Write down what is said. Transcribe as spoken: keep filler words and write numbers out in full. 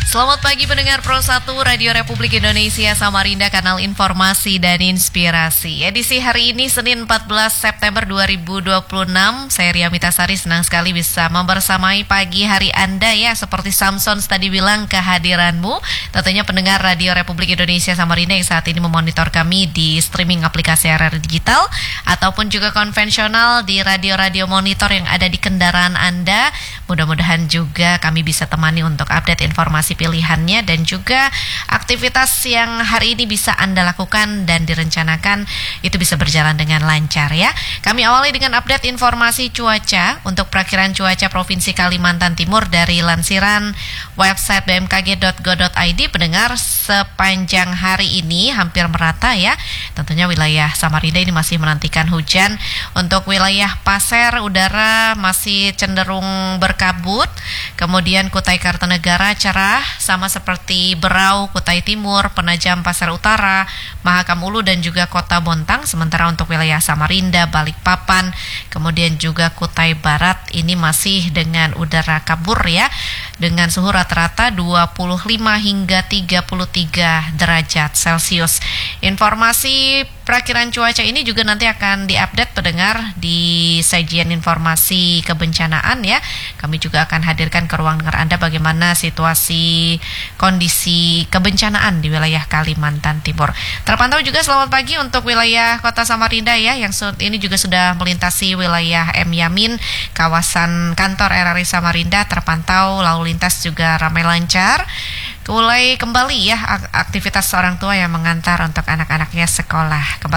Selamat pagi pendengar Pro satu Radio Republik Indonesia Samarinda, kanal informasi dan inspirasi. Edisi hari ini Senin empat belas September dua ribu dua puluh enam. Saya Ria Mitasari, senang sekali bisa membersamai pagi hari Anda ya. Seperti Samson tadi bilang, kehadiranmu. Tentunya pendengar Radio Republik Indonesia Samarinda yang saat ini memonitor kami di streaming aplikasi R R Digital ataupun juga konvensional di radio-radio monitor yang ada di kendaraan Anda. Mudah-mudahan juga kami bisa temani untuk update informasi pilihannya dan juga aktivitas yang hari ini bisa Anda lakukan dan direncanakan itu bisa berjalan dengan lancar ya. Kami awali dengan update informasi cuaca untuk perakiran cuaca Provinsi Kalimantan Timur dari lansiran website b m k g dot go dot i d. Pendengar, sepanjang hari ini hampir merata ya. Tentunya wilayah Samarinda ini masih menantikan hujan. Untuk wilayah Pasir, udara masih cenderung berkabut. Kemudian Kutai Kartanegara cerah, sama seperti Berau, Kutai Timur, Penajam Pasir Utara, Mahakam Ulu dan juga Kota Bontang. Sementara untuk wilayah Samarinda, Balikpapan, kemudian juga Kutai Barat ini masih dengan udara kabur ya, dengan suhu rata-rata dua puluh lima hingga tiga puluh tiga derajat Celcius. Informasi perakiran cuaca ini juga nanti akan diupdate pendengar di sajian informasi kebencanaan ya. Kami juga akan hadirkan ke ruang dengar Anda bagaimana situasi kondisi kebencanaan di wilayah Kalimantan Timur. Terpantau juga selamat pagi untuk wilayah Kota Samarinda ya, yang ini juga sudah melintasi wilayah M Yamin, kawasan kantor R R I Samarinda. Terpantau lalu lintas juga ramai lancar. Mulai kembali ya aktivitas orang tua yang mengantar untuk anak-anaknya sekolah. Kembali